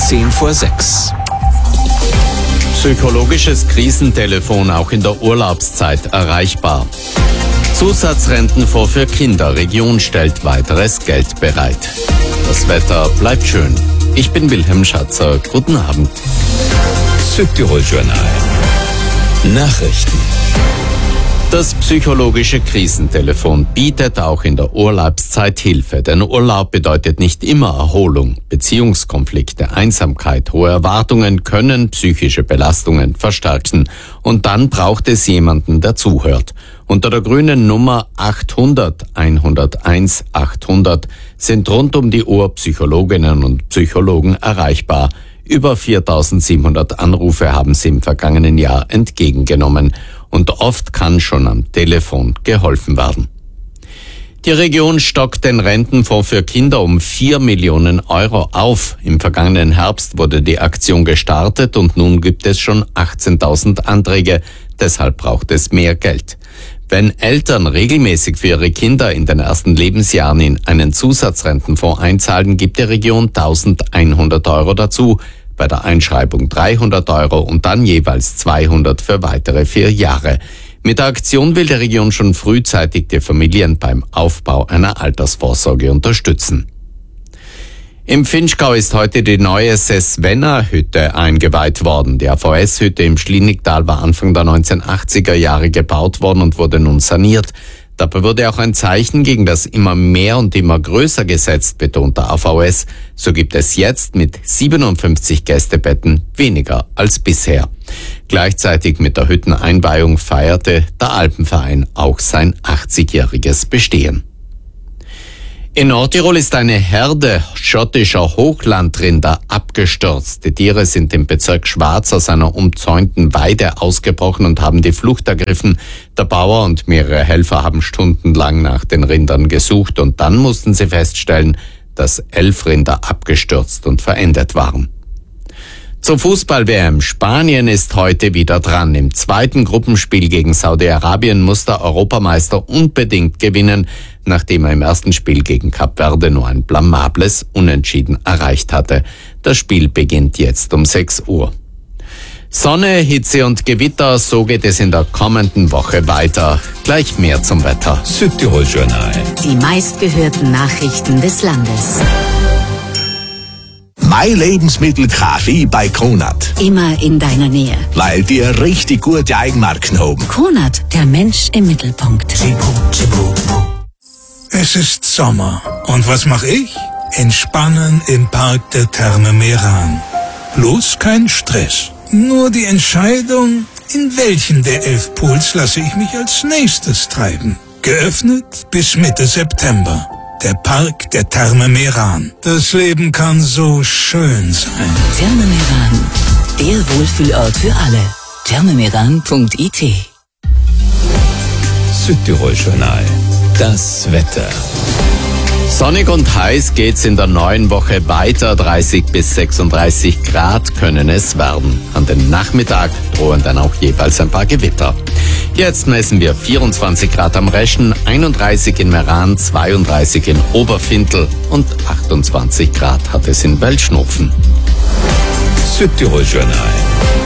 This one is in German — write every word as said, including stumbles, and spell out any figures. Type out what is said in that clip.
zehn vor sechs. Psychologisches Krisentelefon auch in der Urlaubszeit erreichbar. Zusatzrentenfonds für Kinder. Region stellt weiteres Geld bereit. Das Wetter bleibt schön. Ich bin Wilhelm Schatzer. Guten Abend. Südtirol Journal. Nachrichten. Das psychologische Krisentelefon bietet auch in der Urlaubszeit Hilfe, denn Urlaub bedeutet nicht immer Erholung. Beziehungskonflikte, Einsamkeit, hohe Erwartungen können psychische Belastungen verstärken. Und dann braucht es jemanden, der zuhört. Unter der grünen Nummer achthundert hunderteins achthundert sind rund um die Uhr Psychologinnen und Psychologen erreichbar. Über viertausendsiebenhundert Anrufe haben sie im vergangenen Jahr entgegengenommen. Und oft kann schon am Telefon geholfen werden. Die Region stockt den Rentenfonds für Kinder um vier Millionen Euro auf. Im vergangenen Herbst wurde die Aktion gestartet und nun gibt es schon achtzehntausend Anträge. Deshalb braucht es mehr Geld. Wenn Eltern regelmäßig für ihre Kinder in den ersten Lebensjahren in einen Zusatzrentenfonds einzahlen, gibt die Region eintausendeinhundert Euro dazu. Bei der Einschreibung dreihundert Euro und dann jeweils zweihundert für weitere vier Jahre. Mit der Aktion will die Region schon frühzeitig die Familien beim Aufbau einer Altersvorsorge unterstützen. Im Vinschgau ist heute die neue Sesvenna-Hütte eingeweiht worden. Die A V S-Hütte im Schlienigtal war Anfang der neunzehnhundertachtziger Jahre gebaut worden und wurde nun saniert. Dabei wurde auch ein Zeichen gegen das immer mehr und immer größer gesetzt, betont der A V S. So gibt es jetzt mit siebenundfünfzig Gästebetten weniger als bisher. Gleichzeitig mit der Hütteneinweihung feierte der Alpenverein auch sein achtzigjähriges Bestehen. In Nordtirol ist eine Herde schottischer Hochlandrinder abgestürzt. Die Tiere sind im Bezirk Schwarz aus einer umzäunten Weide ausgebrochen und haben die Flucht ergriffen. Der Bauer und mehrere Helfer haben stundenlang nach den Rindern gesucht und dann mussten sie feststellen, dass elf Rinder abgestürzt und verendet waren. Zur Fußball-W M. Spanien ist heute wieder dran. Im zweiten Gruppenspiel gegen Saudi-Arabien muss der Europameister unbedingt gewinnen, nachdem er im ersten Spiel gegen Kap Verde nur ein blamables Unentschieden erreicht hatte. Das Spiel beginnt jetzt um sechs Uhr. Sonne, Hitze und Gewitter, so geht es in der kommenden Woche weiter. Gleich mehr zum Wetter. Südtirol Journal. Die meistgehörten Nachrichten des Landes. Mein Lebensmittel Kaffee bei Kronat. Immer in deiner Nähe. Weil die richtig gute Eigenmarken haben. Kronat, der Mensch im Mittelpunkt. Es ist Sommer. Und was mache ich? Entspannen im Park der Therme Meran. Bloß kein Stress. Nur die Entscheidung, in welchen der elf Pools lasse ich mich als nächstes treiben. Geöffnet bis Mitte September. Der Park der Therme Meran. Das Leben kann so schön sein. Therme Meran, der Wohlfühlort für alle. thermemeran punkt I T. Südtirol Journal. Das Wetter. Sonnig und heiß geht's in der neuen Woche weiter. dreißig bis sechsunddreißig Grad können es werden. An den Nachmittag drohen dann auch jeweils ein paar Gewitter. Jetzt messen wir vierundzwanzig Grad am Reschen, einunddreißig in Meran, zweiunddreißig in Oberfintel und achtundzwanzig Grad hat es in Weltschnupfen. Südtirol Journal.